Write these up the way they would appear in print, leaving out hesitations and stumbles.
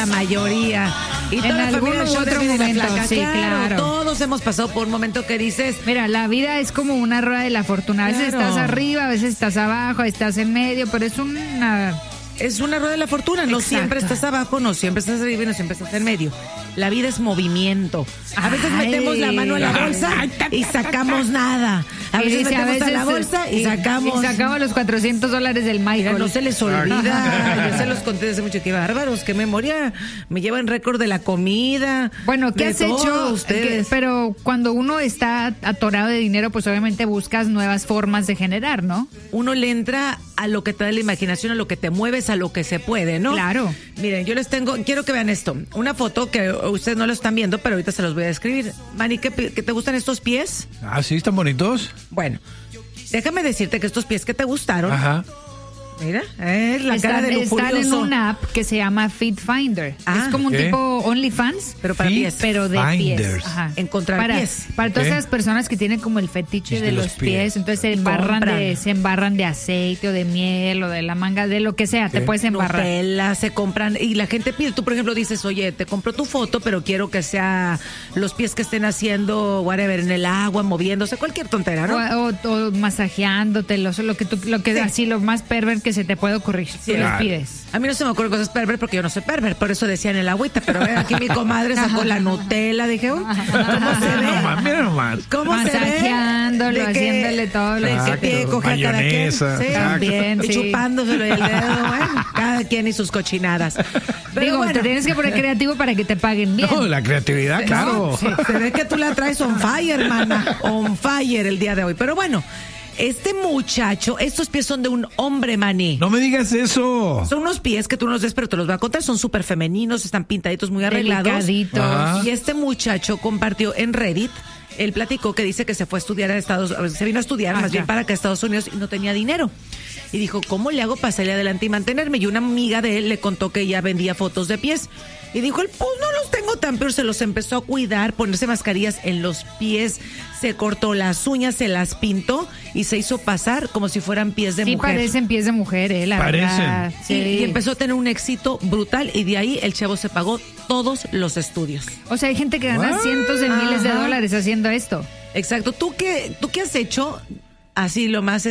mayoría. Y En toda la algún familia del show de otro Ermita y la momento, Flaca. sí, claro. Todos hemos pasado por un momento que dices, Mira, la vida es como una rueda de la fortuna. A veces Claro. estás arriba, a veces estás abajo, estás en medio, pero es una... es una rueda de la fortuna. No Exacto. siempre estás abajo, no siempre estás arriba y no siempre estás en medio. La vida es movimiento. A veces Ay. metemos la mano en la bolsa y sacamos nada. A veces dice, metemos a la bolsa y sacamos... Y sacamos los $400 del Mira, Michael. no se les olvida. Yo se los conté desde mucho. Qué bárbaros, qué memoria. Me llevan récord de la comida. Bueno, ¿qué de has todo, hecho? ustedes? Pero cuando uno está atorado de dinero, pues obviamente buscas nuevas formas de generar, ¿no? Uno le entra a lo que te da la imaginación, a lo que te mueves, a lo que se puede, ¿no? Claro. Miren, yo les tengo, quiero que vean esto. Una foto que ustedes no lo están viendo, pero ahorita se los voy a describir. Manny, ¿qué te gustan estos pies? Ah, sí, están bonitos. Bueno, déjame decirte que estos pies que te gustaron, Ajá. mira, la cara de Están en lujurioso. una app que se llama Fit Finder. Ah, es como un ¿qué? tipo OnlyFans, Pero para Fit pies. pero de Finders. pies. Ajá. Encontrar pies. Para todas ¿Qué? esas personas que tienen como el fetiche Es de los pies, entonces se embarran de aceite o de miel o de la manga, de lo que sea, te puedes embarrar. Nutella, se compran y la gente pide. Tú, por ejemplo, dices, oye, te compro tu foto, pero quiero que sea los pies que estén haciendo, whatever, en el agua, moviéndose, cualquier tontera, ¿no? O masajeándote, lo que Sí. así, lo más pervert que se te puede ocurrir. Sí, Tú les claro. pides. A mí no se me ocurren cosas perver porque yo no soy perver, por eso decía en el agüita, pero aquí mi comadre sacó la Nutella, dije, ¿cómo se ve? Mira nomás, mira nomás. ¿Cómo se ve? Masajeándolo, De que- haciéndole todo lo de que que pie Exacto. coge a cada quien. Mayonesa, Sí, exacto. También, y sí. chupándoselo y el dedo, bueno, cada quien y sus cochinadas. Pero Digo, bueno, te tienes que poner creativo para que te paguen bien. No, la creatividad, claro. se ve que tú la traes on fire, hermana, on fire el día de hoy. Pero bueno, este muchacho, estos pies son de un hombre, Maní. No me digas eso. Son unos pies que tú no los ves, pero te los voy a contar. Son súper femeninos, están pintaditos, muy arreglados. Delicaditos. Ah. Y este muchacho compartió en Reddit, él platicó que dice que se fue a estudiar se vino a estudiar más bien para acá a Estados Unidos y no tenía dinero. Y dijo, ¿cómo le hago para salir adelante y mantenerme? Y una amiga de él le contó que ella vendía fotos de pies. Y dijo, pues no los tengo tan peor. Se los empezó a cuidar, ponerse mascarillas en los pies, se cortó las uñas, se las pintó y se hizo pasar como si fueran pies de Sí, mujer. parecen pies de mujer, la Parecen. verdad. Sí. Y empezó a tener un éxito brutal y de ahí el chavo se pagó todos los estudios. O sea, hay gente que gana What? cientos de miles de Ajá. dólares haciendo esto. Exacto. ¿Tú qué has hecho así lo más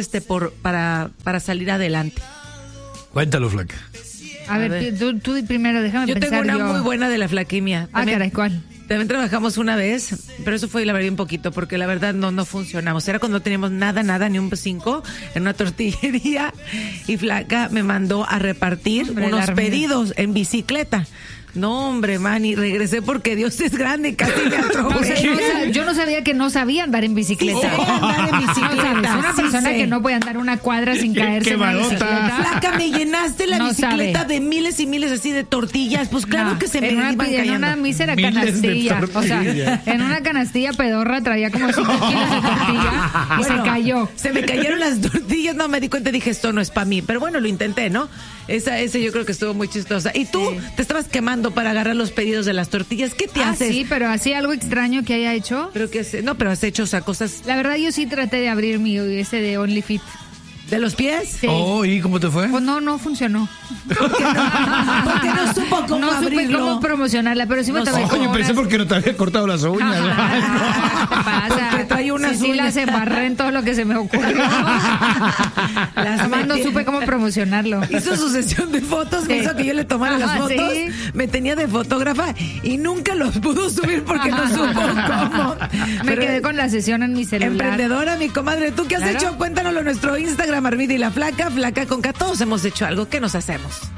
para salir adelante? Cuéntalo, flaca. A ver, ver. tú di primero, déjame Yo pensar tengo una yo. muy buena de la flaquimia. Ah, caray, ¿cuál? También trabajamos una vez, pero eso fue la verdad un poquito, porque la verdad no funcionamos. Era cuando no teníamos nada, ni un 5 en una tortillería y Flaca me mandó a repartir Hombre, unos la armida. pedidos en bicicleta. No, hombre, Manny, regresé porque Dios es grande, casi me O sea, atropellé. yo no sabía que no sabía andar en bicicleta. Sí sé andar en bicicleta, No sabes, una sí persona sé. que no puede andar una cuadra sin caerse qué en una varota. bicicleta. Flaca, me llenaste la No bicicleta sabe. de miles y miles así de tortillas. Pues claro No, que se me en iban una, en cayendo. una mísera Miles de canastilla. O sea, tortillas. en una canastilla pedorra traía como 5 kilos de tortilla y Bueno, se cayó. Se me cayeron las tortillas, no me di cuenta, dije, esto no es para mí. Pero bueno, lo intenté, ¿no? Esa yo creo que estuvo muy chistosa. Y tú te estabas quemando para agarrar los pedidos de las tortillas. ¿Qué te haces? Sí, pero así algo extraño que haya hecho. Pero no, pero has hecho, o sea, cosas La verdad, yo sí traté de abrir mi de OnlyFit. de los pies. Sí. Oh, ¿y cómo te fue? Pues no funcionó. Porque no supo cómo No supe abrirlo. cómo promocionarla, pero sí me No tomé sé. como Coño, pensé horas. porque no te había cortado las uñas. ¿Qué te pasa? Porque trae unas sí, uñas. las embarré en todo lo que se me ocurrió. Además, no metí- supe cómo promocionarlo. Hizo su sesión de fotos, me Sí. hizo que yo le tomara las Ajá, fotos, sí. me tenía de fotógrafa y nunca los pudo subir porque no supo cómo. Me Pero quedé con la sesión en mi celular. emprendedora, mi comadre, ¿tú qué has Claro. hecho? Cuéntanoslo en nuestro Instagram, Armida y la Flaca, Flaca con K. Todos hemos hecho algo, ¿qué nos hacemos?